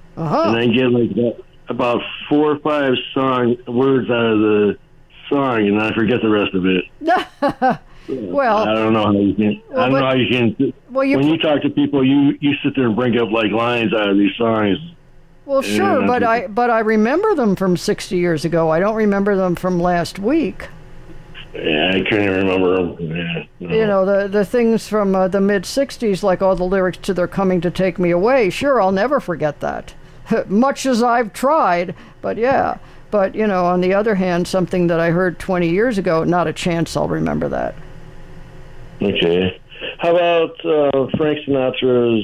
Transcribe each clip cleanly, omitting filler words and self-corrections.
and I get like about 4 or 5 song words out of the song, and I forget the rest of it. Well, I don't know how you can. I don't know how you can. Well, when you talk to people, you sit there and bring up like lines out of these songs. Well, sure, but I remember them from 60 years ago. I don't remember them from last week. Yeah, I couldn't even remember them. Yeah, no. You know, the things from the mid-'60s, like all the lyrics to "They're Coming to Take Me Away." Sure, I'll never forget that. Much as I've tried, but yeah. But, you know, on the other hand, something that I heard 20 years ago, not a chance I'll remember that. Okay. How about Frank Sinatra's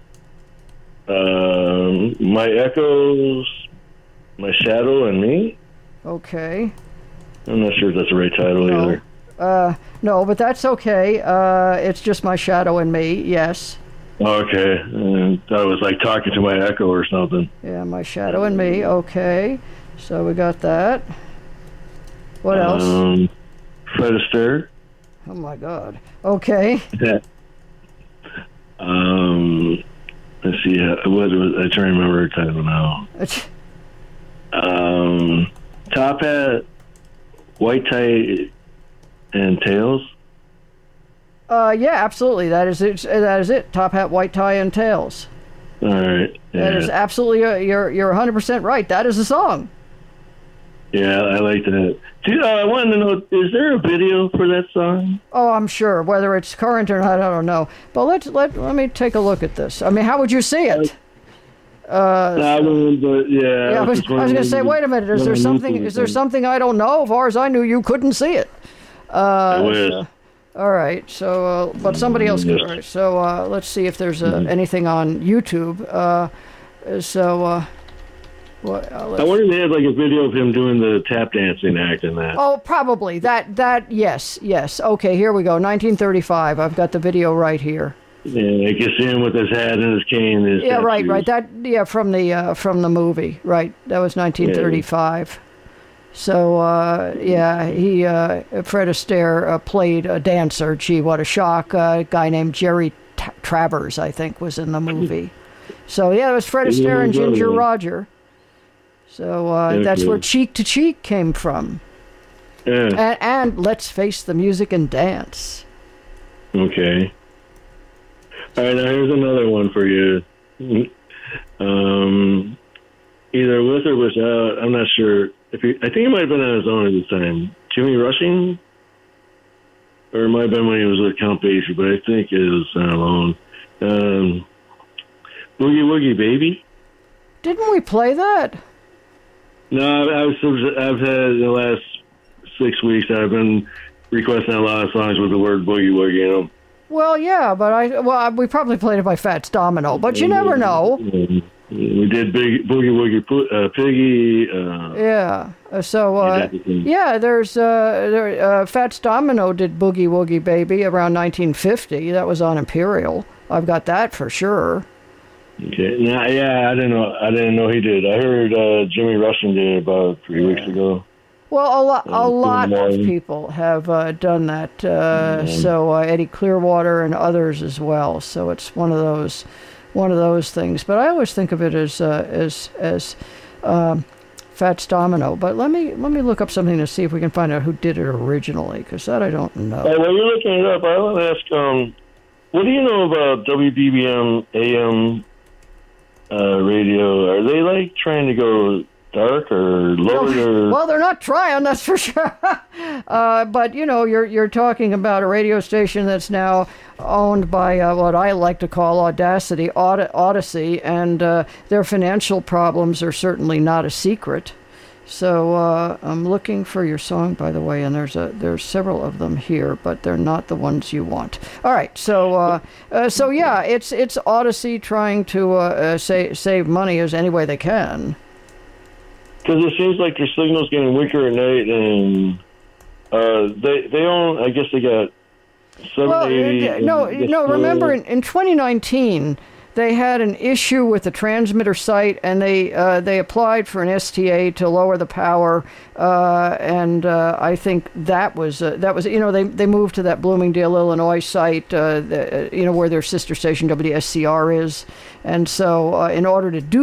My Echoes, My Shadow, and Me? Okay. I'm not sure if that's the right title either. No, but that's okay. It's just My Shadow and Me, yes. Okay. That was like Talking to My Echo or something. Yeah, My Shadow and Me, okay. So we got that. What else? Fred Astaire. Oh, my God. Okay. Let's see. What was I trying to remember her title now? Top Hat, White Tie, and Tails. Yeah, absolutely. That is it. That is it. Top Hat, White Tie, and Tails. All right. Yeah. That is absolutely. You're 100% right. That is the song. Yeah, I like that. Dude, I wanted to know: is there a video for that song? Oh, I'm sure. Whether it's current or not, I don't know. But let me take a look at this. I mean, how would you see it? I was going to say, wait a minute. Is there something? Is there something I don't know? As far as I knew, you couldn't see it. I wish. All right. So, but somebody else could. All right. So let's see if there's anything on YouTube. What, I wonder if they had like a video of him doing the tap dancing act in that. Oh, probably. That, yes. Okay, here we go. 1935. I've got the video right here. Yeah, I can see him with his hat and his cane. And his tattoos. Right. That, from the movie. Right. That was 1935. Yeah. So, Fred Astaire played a dancer. Gee, what a shock. A guy named Jerry Travers, I think, was in the movie. So, yeah, it was Fred Astaire and Ginger Roger. So that's where Cheek to Cheek came from. Yeah. And Let's Face the Music and Dance. Okay. All right, now here's another one for you. Either with or without, I'm not sure. I think he might have been on his own at this time. Jimmy Rushing? Or it might have been when he was with Count Basie, but I think it was on alone. Boogie Woogie Baby? Didn't we play that? No, I've had in the last 6 weeks, I've been requesting a lot of songs with the word boogie woogie, you know. Well, yeah, but we probably played it by Fats Domino, but you never know. We did Boogie Woogie Piggy. Yeah. So, there's Fats Domino did Boogie Woogie Baby around 1950. That was on Imperial. I've got that for sure. Okay. Now, I didn't know he did. I heard Jimmy Rushing did it about 3 weeks ago. Well, a lot of people have done that. So Eddie Clearwater and others as well. So it's one of those things. But I always think of it as Fats Domino. But let me look up something to see if we can find out who did it originally, because that I don't know. While you're looking it up, I want to ask, what do you know about WBBM AM radio? Are they like trying to go dark or lower? Well, they're not trying, that's for sure. But you're talking about a radio station that's now owned by what I like to call Audacity, Odyssey, and their financial problems are certainly not a secret. So I'm looking for your song, by the way, and there's several of them here, but they're not the ones you want. All right, so it's Odyssey trying to save money as any way they can. Because it seems like their signal's getting weaker at night, and they own. I guess they got 780. No. Remember in 2019. They had an issue with the transmitter site, and they applied for an STA to lower the power, and I think that was they moved to that Bloomingdale, Illinois site, where their sister station WSCR is, and so in order to do